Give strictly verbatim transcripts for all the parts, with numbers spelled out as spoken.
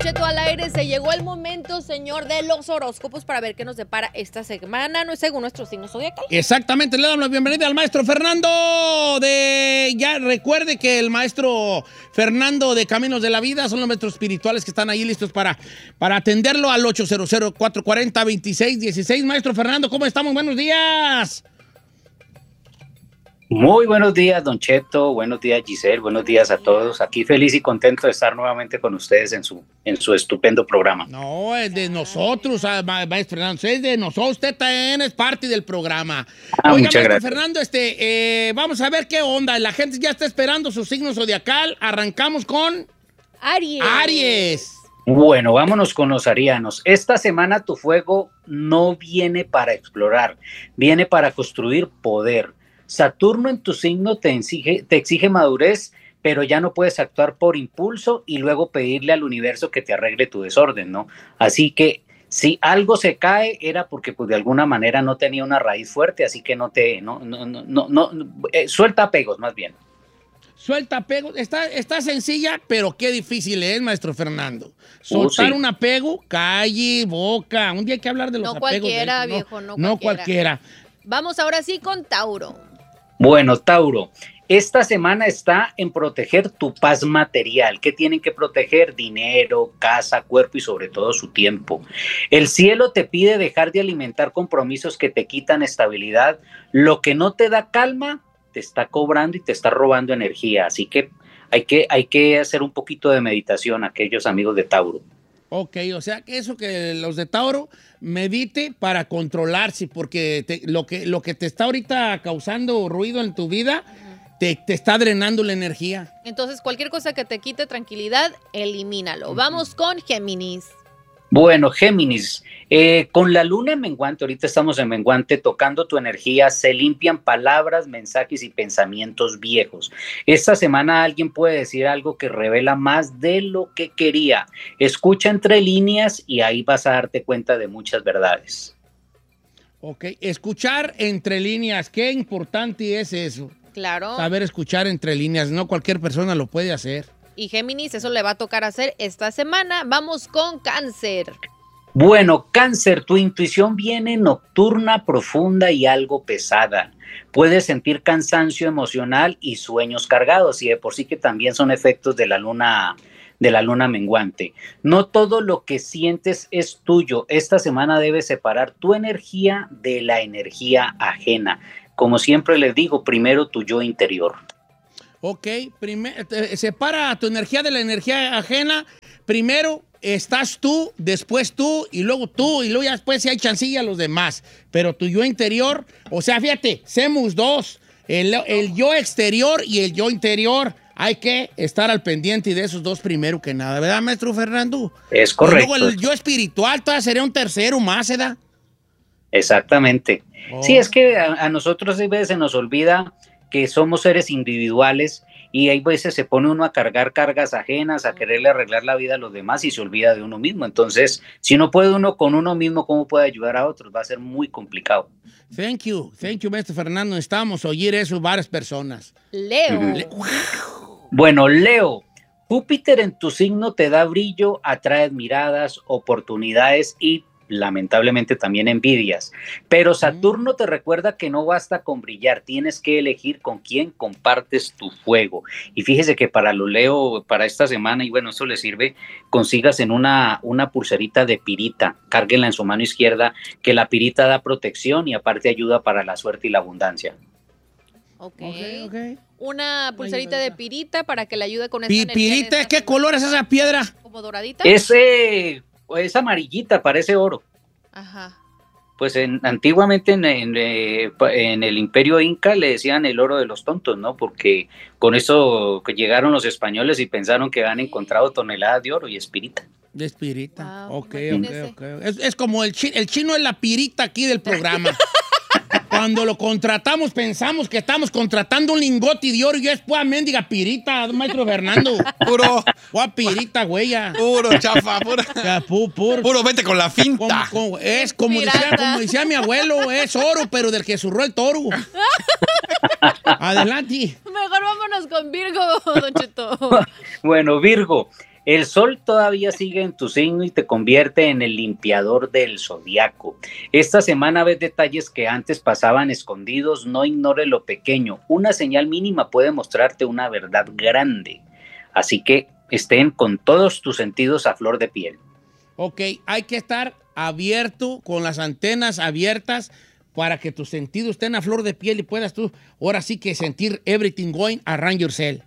Cheto al aire. Se llegó el momento, señor, de los horóscopos para ver qué nos depara esta semana, no es según nuestro signo zodiacal. Exactamente, le damos la bienvenida al maestro Fernando de... Ya recuerde que el maestro Fernando de Caminos de la Vida son los maestros espirituales que están ahí listos para, para atenderlo al ocho cero cero, cuatro cuatro cero, dos seis uno seis. Maestro Fernando, ¿cómo estamos? Buenos días. Muy buenos días, Don Cheto, buenos días, Giselle, buenos días a todos. Aquí feliz y contento de estar nuevamente con ustedes en su, en su estupendo programa. No, es de nosotros, maestro Fernando, es de nosotros, usted también es parte del programa. Ah, Oiga, muchas maestro gracias. Fernando, este, eh, vamos a ver qué onda, la gente ya está esperando su signo zodiacal, arrancamos con... Aries. Aries. Bueno, vámonos con los arianos. Esta semana tu fuego no viene para explorar, viene para construir poder. Saturno en tu signo te exige, te exige madurez, pero ya no puedes actuar por impulso y luego pedirle al universo que te arregle tu desorden, ¿no? Así que si algo se cae era porque pues de alguna manera no tenía una raíz fuerte, así que no te, no, no, no, no, no eh, suelta apegos más bien. Suelta apego, está, está sencilla, pero qué difícil es, maestro Fernando. Soltar Uh, sí. un apego, calle, boca, un día hay que hablar de los No apegos. cualquiera, de- viejo, no No cualquiera. cualquiera. Vamos ahora sí con Tauro. Bueno, Tauro, esta semana está en proteger tu paz material. ¿Qué tienen que proteger? Dinero, casa, cuerpo y sobre todo su tiempo. El cielo te pide dejar de alimentar compromisos que te quitan estabilidad. Lo que no te da calma te está cobrando y te está robando energía. Así que hay que, hay que hacer un poquito de meditación, aquellos amigos de Tauro. Ok, o sea, que eso que los de Tauro medite para controlarse, porque te- lo, que, lo que te está ahorita causando ruido en tu vida, te, te está drenando la energía. Entonces, cualquier cosa que te quite tranquilidad, elimínalo. Vamos con Géminis. Bueno, Géminis, eh, con la luna en menguante, ahorita estamos en menguante, tocando tu energía, se limpian palabras, mensajes y pensamientos viejos. Esta semana alguien puede decir algo que revela más de lo que quería. Escucha entre líneas y ahí vas a darte cuenta de muchas verdades. Ok, escuchar entre líneas, qué importante es eso. Claro. Saber escuchar entre líneas, no cualquier persona lo puede hacer. Y Géminis, eso le va a tocar hacer esta semana. Vamos con Cáncer. Bueno, Cáncer, tu intuición viene nocturna, profunda y algo pesada. Puedes sentir cansancio emocional y sueños cargados, y de por sí que también son efectos de la luna, de la luna menguante. No todo lo que sientes es tuyo. Esta semana debes separar tu energía de la energía ajena. Como siempre les digo, primero tu yo interior. Ok, primer- te- separa tu energía de la energía ajena. Primero estás tú, después tú, y luego tú, y luego ya después si hay chancilla a los demás. Pero tu yo interior, o sea, fíjate, somos dos, el, el yo exterior y el yo interior. Hay que estar al pendiente de esos dos primero que nada, ¿verdad, maestro Fernando? Es Y correcto. luego el yo espiritual todavía sería un tercero más, ¿verdad? Exactamente. Oh. Sí, es que a, a nosotros a veces se nos olvida que somos seres individuales y hay veces se pone uno a cargar cargas ajenas, a quererle arreglar la vida a los demás y se olvida de uno mismo. Entonces, si no puede uno con uno mismo, ¿cómo puede ayudar a otros? Va a ser muy complicado. Thank you, thank you, maestro Fernando. Necesitamos oír eso varias personas. Leo. Ujú. Le- Bueno, Leo, Júpiter en tu signo te da brillo, atraes miradas, oportunidades y lamentablemente también envidias. Pero Saturno te recuerda que no basta con brillar, tienes que elegir con quién compartes tu fuego. Y fíjese que para lo Leo, para esta semana, y bueno, esto le sirve, consigas en una, una pulserita de pirita, cárguenla en su mano izquierda, que la pirita da protección y aparte ayuda para la suerte y la abundancia. Ok. Ok, ok. Una pulserita de pirita para que le ayude con esta Pi- energía de Pirita, esta ¿qué semana. Eh, color es esa piedra? ¿Como doradita? Ese, es amarillita, parece oro. Ajá. Pues en, antiguamente en, en, eh, pa- en el Imperio Inca le decían el oro de los tontos, ¿no? Porque con eso que llegaron los españoles y pensaron que habían encontrado toneladas de oro y es pirita. De espirita. Wow, ok, ok, imagínese. ok. Es, es como el, chi- el chino es la pirita aquí del programa. Cuando lo contratamos, pensamos que estamos contratando un lingote de oro y es pura mendiga pirita, maestro Fernando. Puro, Pura pirita, güey. ya. puro, chafa, puro, O sea, pu- pur- puro vete con la como- finta. como- es como decía, Pirata. como decía mi abuelo, es oro, pero del que zurró el toro. Adelante. Mejor vámonos con Virgo, Don Cheto. Bueno, Virgo, El sol todavía sigue en tu signo y te convierte en el limpiador del zodiaco. Esta semana ves detalles que antes pasaban escondidos, no ignore lo pequeño. Una señal mínima puede mostrarte una verdad grande. Así que estén con todos tus sentidos a flor de piel. Ok, hay que estar abierto, con las antenas abiertas, para que tus sentidos estén a flor de piel y puedas tú, ahora sí que sentir everything going around yourself.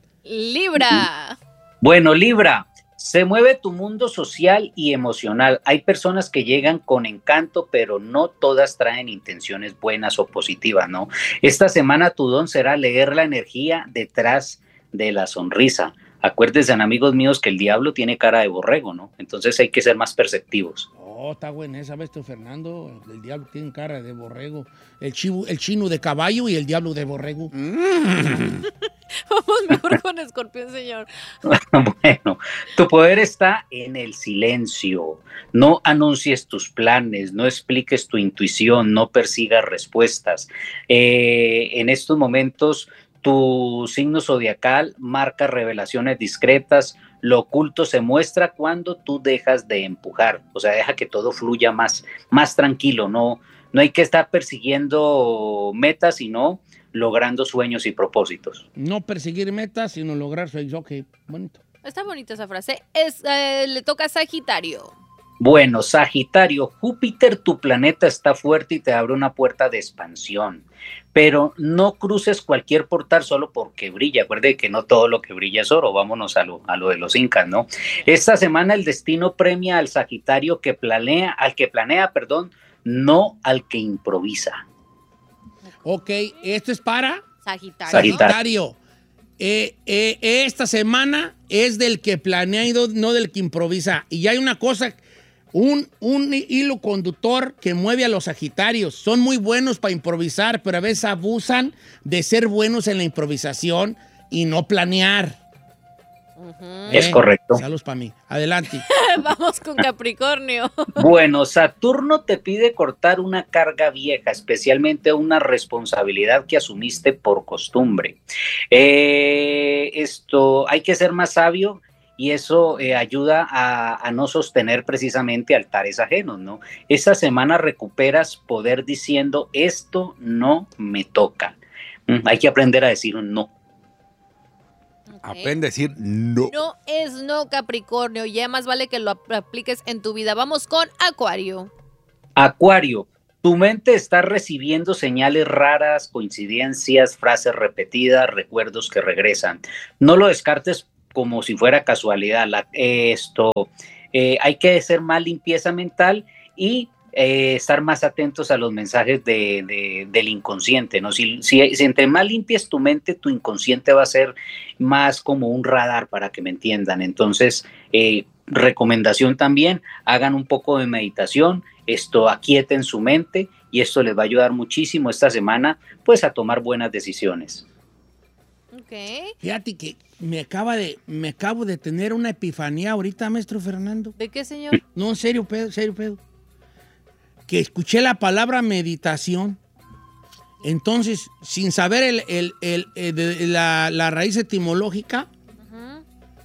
Libra. Bueno, Libra, se mueve tu mundo social y emocional. Hay personas que llegan con encanto, pero no todas traen intenciones buenas o positivas, ¿no? Esta semana tu don será leer la energía detrás de la sonrisa. Acuérdense, amigos míos, que el diablo tiene cara de borrego, ¿no? Entonces hay que ser más perceptivos. Oh, está buena esa, ¿ves tú, Fernando? El diablo tiene cara de borrego. El, chivo, el chino de caballo y el diablo de borrego. Mm. Vamos mejor con Escorpión, señor. Bueno, tu poder está en el silencio. No anuncies tus planes, no expliques tu intuición, no persigas respuestas. Eh, en estos momentos, tu signo zodiacal marca revelaciones discretas. Lo oculto se muestra cuando tú dejas de empujar, o sea, deja que todo fluya más, más tranquilo. No, no hay que estar persiguiendo metas, sino logrando sueños y propósitos. No perseguir metas, sino lograr sueños. Ok, bonito. Está bonita esa frase. Es, eh, le toca a Sagitario. Bueno, Sagitario, Júpiter, tu planeta está fuerte y te abre una puerta de expansión, pero no cruces cualquier portal solo porque brilla. Acuerde que no todo lo que brilla es oro. Vámonos a lo, a lo de los incas, ¿no? Esta semana el destino premia al Sagitario que planea, al que planea, perdón, no al que improvisa. Ok, esto es para Sagitario. Sagitario. Eh, eh, esta semana es del que planea y no del que improvisa. Y hay una cosa, un, un hilo conductor que mueve a los Sagitarios. Son muy buenos para improvisar, pero a veces abusan de ser buenos en la improvisación y no planear. Uh-huh. Es eh, correcto. Saludos para mí. Adelante. Vamos con Capricornio. Bueno, Saturno te pide cortar una carga vieja, especialmente una responsabilidad que asumiste por costumbre. Eh, esto, hay que ser más sabio y eso eh, ayuda a, a no sostener precisamente altares ajenos, ¿no? Esta semana recuperas poder diciendo, esto no me toca. Mm, hay que aprender a decir un no. Okay. Aprende a decir no. No es no, Capricornio. Ya más vale que lo apliques en tu vida. Vamos con Acuario. Acuario, tu mente está recibiendo señales raras, coincidencias, frases repetidas, recuerdos que regresan. No lo descartes como si fuera casualidad. La, eh, esto, eh, hay que hacer más limpieza mental y Eh, estar más atentos a los mensajes de, de, del inconsciente, ¿no? Si, si, si entre más limpias tu mente, tu inconsciente va a ser más como un radar, para que me entiendan. Entonces, eh, recomendación también, hagan un poco de meditación, esto aquieten su mente y esto les va a ayudar muchísimo esta semana, pues, a tomar buenas decisiones. Ok. Fíjate que me acaba de, me acabo de tener una epifanía ahorita, maestro Fernando. ¿De qué, señor? No, en serio, pedo, serio, pedo. Que escuché la palabra meditación. Entonces, sin saber el, el, el, el, de, la, la raíz etimológica, uh-huh.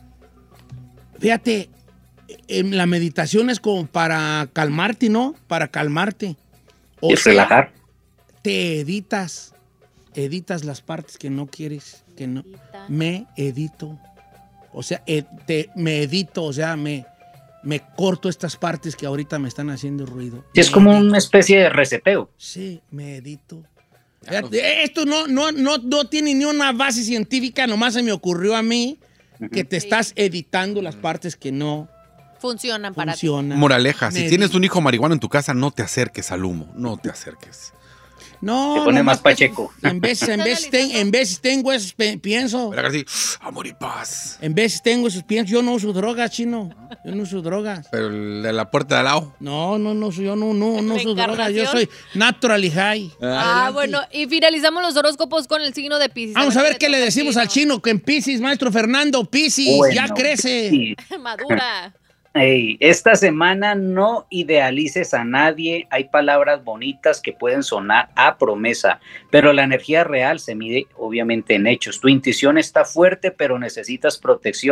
Fíjate, la meditación es como para calmarte, ¿no? Para calmarte. O y sea, relajar. Te editas, editas las partes que no quieres, que no. Edita. Me edito. O sea, ed, te, me edito, o sea, me... me corto estas partes que ahorita me están haciendo ruido. Es como una especie de reseteo. Sí, me edito. Claro. Esto no, no, no, no tiene ni una base científica, nomás se me ocurrió a mí uh-huh. que te estás editando las partes que no funcionan para funcionan. Ti. Moraleja, si tienes un hijo marihuano en tu casa, no te acerques al humo, no te acerques. No, te pone no más pacheco. En veces, en veces, ten, en veces tengo esos pienso. Pero así, amor y paz. En veces tengo esos piensos. Yo no uso drogas, chino. Yo no uso drogas. Pero el de la puerta de al lado. No, no, no, yo no, no, no uso drogas. Yo soy naturally high. Ah, Adelante. Bueno, y finalizamos los horóscopos con el signo de Piscis. Vamos a ver, a ver qué le decimos al chino que en Piscis, maestro Fernando, Piscis, bueno, ya crece. Sí. Madura. Hey, esta semana no idealices a nadie, hay palabras bonitas que pueden sonar a promesa, pero la energía real se mide obviamente en hechos. Tu intuición está fuerte, pero necesitas protección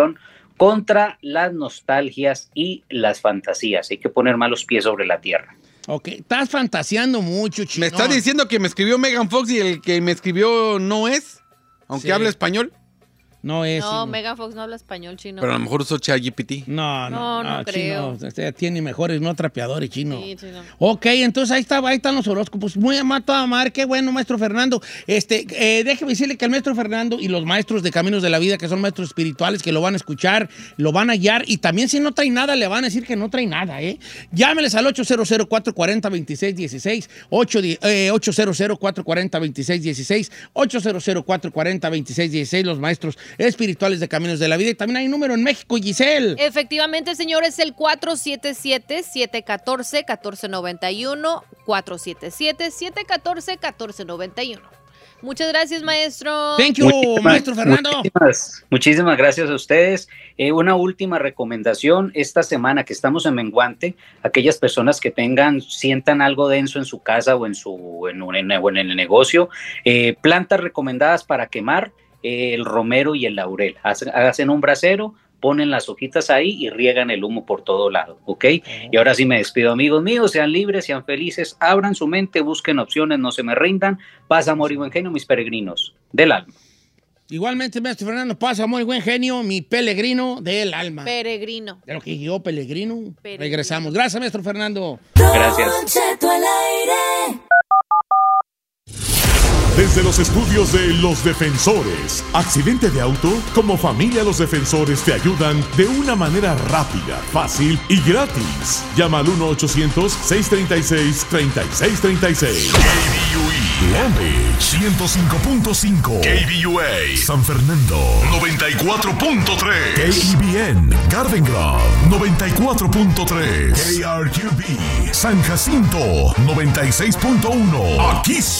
contra las nostalgias y las fantasías. Hay que poner más los pies sobre la tierra. Ok, estás fantaseando mucho, Chino. ¿Me estás diciendo que me escribió Megan Fox y el que me escribió no es? Aunque Sí. hable español. No es. No, Chino. Megan Fox no habla español, Chino. Pero a lo mejor usó ChatGPT. No, no, No, no no, creo. Chino, este tiene mejores, no trapeadores, Chino. Sí, Chino. Ok, entonces ahí, está, ahí están los horóscopos. Muy amato a amar, qué bueno, maestro Fernando. Este, eh, déjeme decirle que el maestro Fernando y los maestros de Caminos de la Vida, que son maestros espirituales, que lo van a escuchar, lo van a guiar, y también si no trae nada, le van a decir que no trae nada, ¿eh? Llámeles al ocho cero cero, cuatro cuatro cero, dos seis uno seis, ocho cero cero, cuatro cuatro cero, dos seis uno seis, ocho cero cero, cuatro cuatro cero, dos seis uno seis, los maestros espirituales de Caminos de la Vida. Y también hay un número en México, Giselle. Efectivamente, señor, es el cuatro siete siete, siete uno cuatro, uno cuatro nueve uno, cuatro siete siete, siete uno cuatro, uno cuatro nueve uno. Muchas gracias, maestro. Thank you, Muchísimas- maestro Fernando. Muchísimas, muchísimas gracias a ustedes. Eh, una última recomendación, esta semana que estamos en Menguante, aquellas personas que tengan, sientan algo denso en su casa o en, su, en, un- en, o en el negocio, eh, plantas recomendadas para quemar, eh, el romero y el laurel. Hacen, hacen un brasero, ponen las hojitas ahí y riegan el humo por todo lado, ¿ok? Y ahora sí me despido, amigos míos, sean libres, sean felices, abran su mente, busquen opciones, no se me rindan, paz, amor y buen genio, mis peregrinos del alma. Igualmente, maestro Fernando, pasa muy buen genio, mi peregrino del alma. Peregrino. De lo que yo, peregrino. Peregrino. Regresamos. Gracias, maestro Fernando. Gracias. Don Cheto al aire. Desde los estudios de Los Defensores. ¿Accidente de auto? Como familia Los Defensores te ayudan de una manera rápida, fácil y gratis. Llama al uno ochocientos, seiscientos treinta y seis, treinta y seis treinta y seis. K B U E Long Beach ciento cinco punto cinco, K B U A San Fernando noventa y cuatro punto tres, K E B N Garden Grove noventa y cuatro punto tres, K R Q B San Jacinto noventa y seis punto uno. Aquí